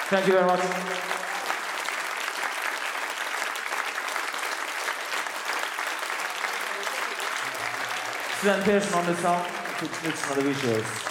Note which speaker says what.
Speaker 1: Thank you very much. Sven Persson on the sound, to mix on the visuals.